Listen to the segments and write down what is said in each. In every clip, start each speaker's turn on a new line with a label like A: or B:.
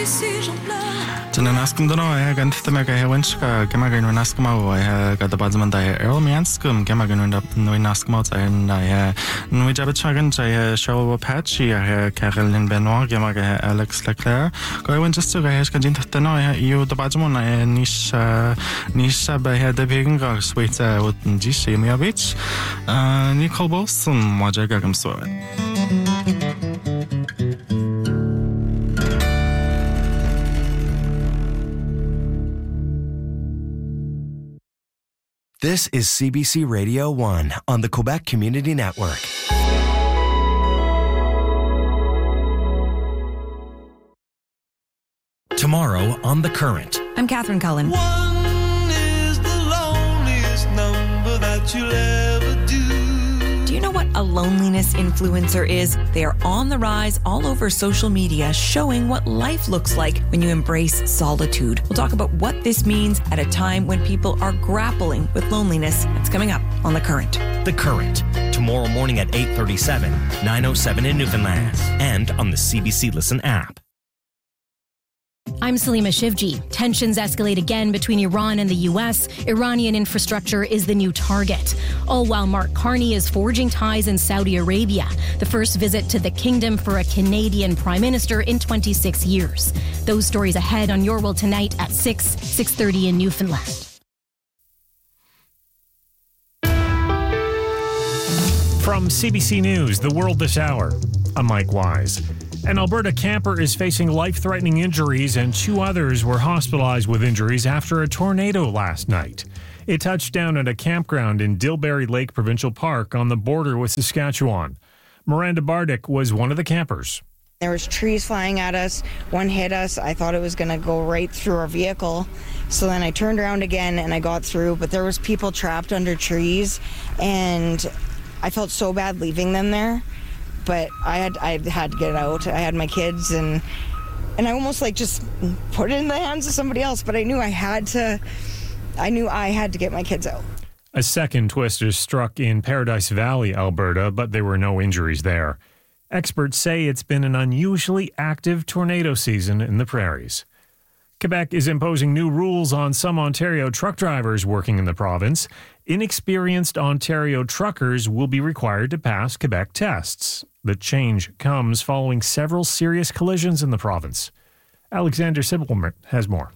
A: Naskum dono gant me winska gemagan naskamo got the badsman Earl Manskum gemagan no naskamo and no jabachagan show patchy Carolyn Benoit gemaga Alex Leclerc go went just to guys can no you the badsman nisha by the big sweet with GC Mia Beach Nicole Bolson Wajagam so
B: This is CBC Radio 1 on the Quebec Community Network. Tomorrow on The Current.
C: I'm Catherine Cullen.
D: One is the loneliest number that you'll ever do.
C: Do you know what a loneliness influencer is? They are on the rise all over social media, showing what life looks like when you embrace solitude. We'll talk about what this means at a time when people are grappling with loneliness. That's coming up on The Current.
B: The Current, tomorrow morning at 8:37, 9:07 in Newfoundland, and on the CBC Listen app.
E: I'm Salima Shivji. Tensions escalate again between Iran and the U.S. Iranian infrastructure is the new target. All while Mark Carney is forging ties in Saudi Arabia, the first visit to the kingdom for a Canadian prime minister in 26 years. Those stories ahead on Your World Tonight at 6:30 in Newfoundland.
F: From CBC News, The World This Hour, I'm Mike Wise. An Alberta camper is facing life-threatening injuries, and 2 others were hospitalized with injuries after a tornado last night. It touched down at a campground in Dilberry Lake Provincial Park on the border with Saskatchewan. Miranda Bardick was one of the campers.
G: There was trees flying at us. One hit us. I thought it was going to go right through our vehicle. So then I turned around again and I got through, but there was people trapped under trees, and I felt so bad leaving them there. But I had to get out. I had my kids, and I almost just put it in the hands of somebody else. But I knew I had to get my kids out.
F: A second twister struck in Paradise Valley, Alberta, but there were no injuries there. Experts say it's been an unusually active tornado season in the prairies. Quebec is imposing new rules on some Ontario truck drivers working in the province. Inexperienced Ontario truckers will be required to pass Quebec tests. The change comes following several serious collisions in the province. Alexander Sibelman has more.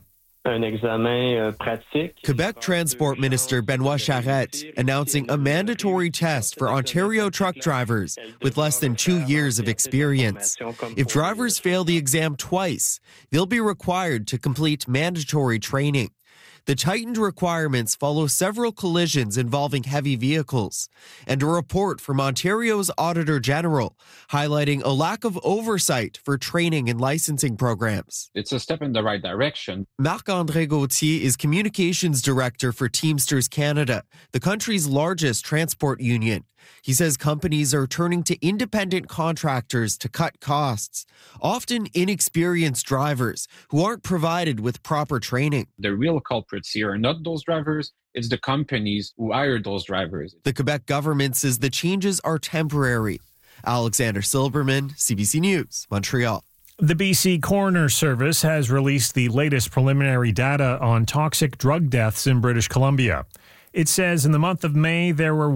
H: Quebec Transport Minister Benoit Charette announcing a mandatory test for Ontario truck drivers with less than 2 years of experience. If drivers fail the exam twice, they'll be required to complete mandatory training. The tightened requirements follow several collisions involving heavy vehicles, and a report from Ontario's Auditor General highlighting a lack of oversight for training and licensing programs.
I: It's a step in the right direction.
H: Marc-André Gauthier is Communications Director for Teamsters Canada, the country's largest transport union. He says companies are turning to independent contractors to cut costs, often inexperienced drivers who aren't provided with proper training.
I: The real culprits here are not those drivers, it's the companies who hire those drivers.
H: The Quebec government says the changes are temporary. Alexander Silberman, CBC News, Montreal.
F: The BC Coroner Service has released the latest preliminary data on toxic drug deaths in British Columbia. It says in the month of May, there were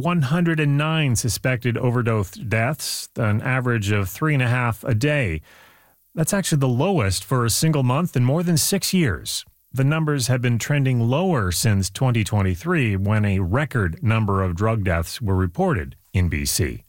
F: 109 suspected overdose deaths, an average of 3.5 a day. That's actually the lowest for a single month in more than 6 years. The numbers have been trending lower since 2023, when a record number of drug deaths were reported in BC.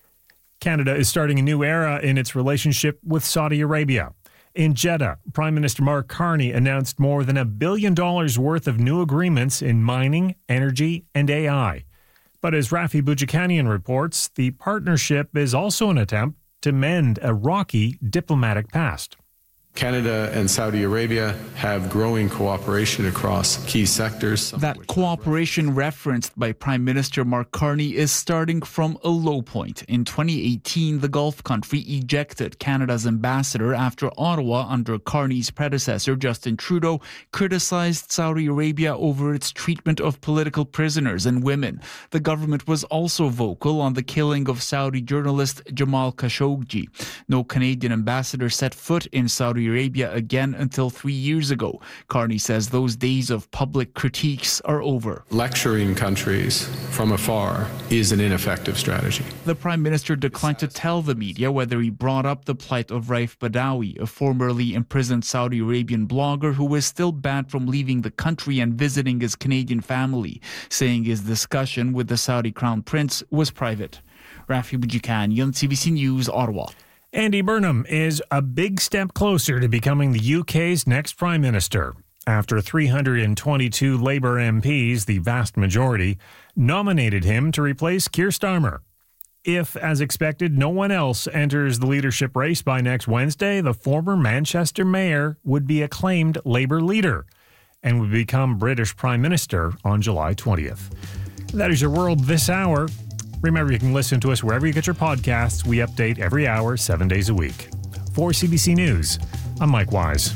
F: Canada is starting a new era in its relationship with Saudi Arabia. In Jeddah, Prime Minister Mark Carney announced more than $1 billion worth of new agreements in mining, energy, and AI. But as Rafi Boudjikanian reports, the partnership is also an attempt to mend a rocky diplomatic past.
J: Canada and Saudi Arabia have growing cooperation across key sectors.
K: That cooperation referenced by Prime Minister Mark Carney is starting from a low point. In 2018, the Gulf country ejected Canada's ambassador after Ottawa, under Carney's predecessor Justin Trudeau, criticized Saudi Arabia over its treatment of political prisoners and women. The government was also vocal on the killing of Saudi journalist Jamal Khashoggi. No Canadian ambassador set foot in Saudi Saudi Arabia again until 3 years ago. Carney says those days of public critiques are over.
J: Lecturing countries from afar is an ineffective strategy.
K: The Prime Minister declined to tell the media whether he brought up the plight of Raif Badawi, a formerly imprisoned Saudi Arabian blogger who is still banned from leaving the country and visiting his Canadian family, saying his discussion with the Saudi Crown Prince was private. Rafi Bujikanian, CBC News, Ottawa.
F: Andy Burnham is a big step closer to becoming the UK's next Prime Minister. After 322 Labour MPs, the vast majority, nominated him to replace Keir Starmer. If, as expected, no one else enters the leadership race by next Wednesday, the former Manchester mayor would be acclaimed Labour leader and would become British Prime Minister on July 20th. That is your world this hour. Remember, you can listen to us wherever you get your podcasts. We update every hour, 7 days a week. For CBC News, I'm Mike Wise.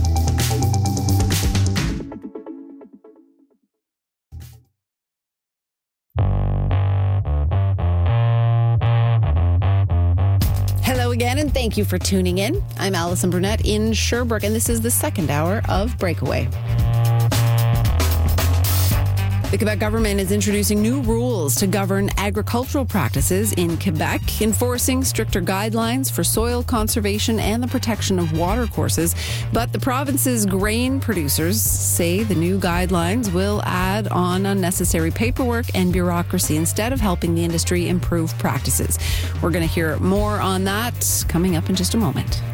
L: Hello again, and thank you for tuning in. I'm Alison Burnett in Sherbrooke, and this is the second hour of Breakaway. The Quebec government is introducing new rules to govern agricultural practices in Quebec, enforcing stricter guidelines for soil conservation and the protection of watercourses. But the province's grain producers say the new guidelines will add on unnecessary paperwork and bureaucracy instead of helping the industry improve practices. We're going to hear more on that coming up in just a moment.